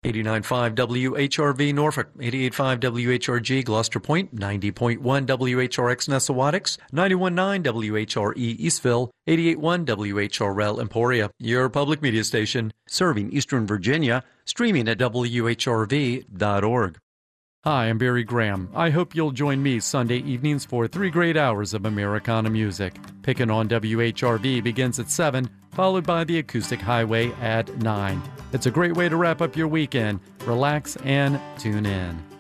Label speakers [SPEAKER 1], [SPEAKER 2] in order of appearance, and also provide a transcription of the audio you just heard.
[SPEAKER 1] 89.5 WHRV Norfolk, 88.5 WHRG Gloucester Point, 90.1 WHRX Nessawadox, 91.9 WHRE Eastville, 88.1 WHRL Emporia, your public media station serving Eastern Virginia, streaming at WHRV.org. Hi, I'm Barry Graham. I hope you'll join me Sunday evenings for 3 great hours of Americana music. Pickin' on WHRV begins at 7, followed by the Acoustic Highway at 9. It's a great way to wrap up your weekend. Relax and tune in.